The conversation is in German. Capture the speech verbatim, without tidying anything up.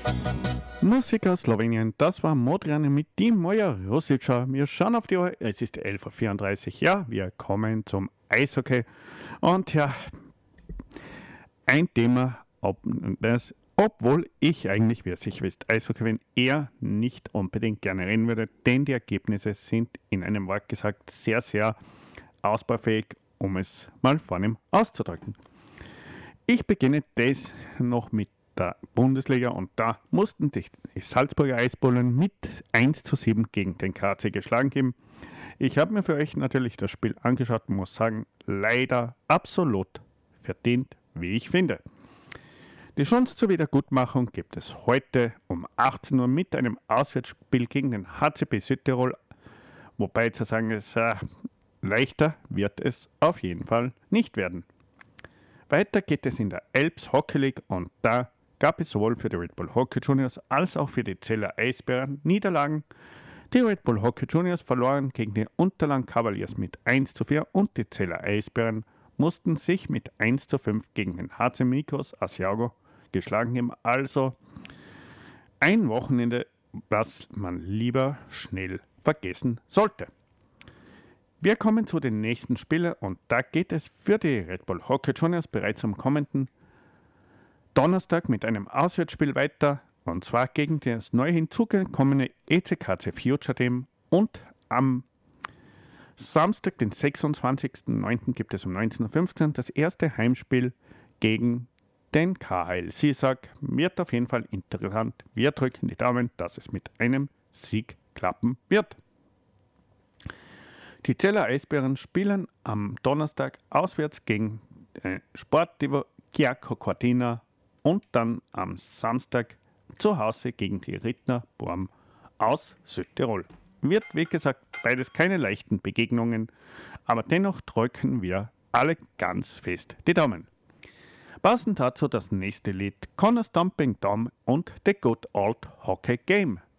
Musik aus Slowenien, das war Modrian mit die Moja Rosica. Wir schauen auf die Uhr, es ist elf Uhr vierunddreißig. Ja, wir kommen zum Eishockey. Und ja, ein Thema, ob, das, obwohl ich eigentlich, wie ihr sicher wisst, Eishockey, wenn eher nicht unbedingt gerne reden würde, denn die Ergebnisse sind in einem Wort gesagt sehr, sehr ausbaufähig, um es mal vornehm auszudrücken. Ich beginne das noch mit der Bundesliga und da mussten die Salzburger Eisbullen mit eins zu sieben gegen den K C geschlagen geben. Ich habe mir für euch natürlich das Spiel angeschaut und muss sagen, leider absolut verdient, wie ich finde. Die Chance zur Wiedergutmachung gibt es heute um achtzehn Uhr mit einem Auswärtsspiel gegen den H C B Südtirol, wobei zu sagen ist, äh, leichter wird es auf jeden Fall nicht werden. Weiter geht es in der Elbs Hockey League und da gab es sowohl für die Red Bull Hockey Juniors als auch für die Zeller Eisbären Niederlagen. Die Red Bull Hockey Juniors verloren gegen die Unterland Cavaliers mit eins zu vier und die Zeller Eisbären mussten sich mit eins zu fünf gegen den H C Mikros Asiago geschlagen geben. Also ein Wochenende, was man lieber schnell vergessen sollte. Wir kommen zu den nächsten Spielen und da geht es für die Red Bull Hockey Juniors bereits am kommenden Donnerstag mit einem Auswärtsspiel weiter und zwar gegen das neu hinzugekommene E C K C Future Team und am Samstag, den sechsundzwanzigsten neunten gibt es um neunzehn Uhr fünfzehn das erste Heimspiel gegen den K H L Sisak. Wird auf jeden Fall interessant. Wir drücken die Daumen, dass es mit einem Sieg klappen wird. Die Zeller Eisbären spielen am Donnerstag auswärts gegen äh, Sportivo Chiaco Cortina und dann am Samstag zu Hause gegen die Rittner Borm aus Südtirol. Wird, wie gesagt, beides keine leichten Begegnungen, aber dennoch drücken wir alle ganz fest die Daumen. Passend dazu das nächste Lied Connor Stomping Tom und The Good Old Hockey Game.